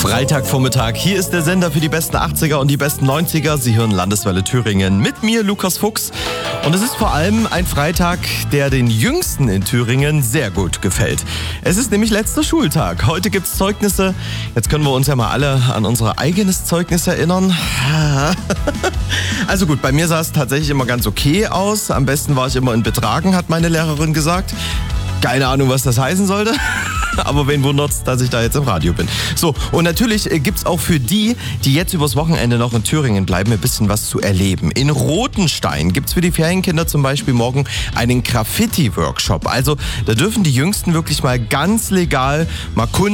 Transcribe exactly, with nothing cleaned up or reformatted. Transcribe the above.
Freitagvormittag, hier ist der Sender für die besten achtziger und die besten neunziger. Sie hören Landeswelle Thüringen mit mir, Lukas Fuchs. Und es ist vor allem ein Freitag, der den Jüngsten in Thüringen sehr gut gefällt. Es ist nämlich letzter Schultag. Heute gibt's Zeugnisse. Jetzt können wir uns ja mal alle an unser eigenes Zeugnis erinnern. Also gut, bei mir sah es tatsächlich immer ganz okay aus. Am besten war ich immer in Betragen, hat meine Lehrerin gesagt. Keine Ahnung, was das heißen sollte. Aber wen wundert's, dass ich da jetzt im Radio bin. So, und natürlich gibt's auch für die, die jetzt übers Wochenende noch in Thüringen bleiben, ein bisschen was zu erleben. In Rothenstein gibt's für die Ferienkinder zum Beispiel morgen einen Graffiti-Workshop. Also da dürfen die Jüngsten wirklich mal ganz legal mal kunst